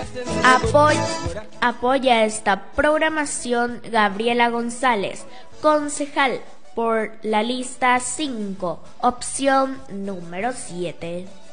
Apoya esta programación Gabriela González, concejal por la lista 5, opción número 7.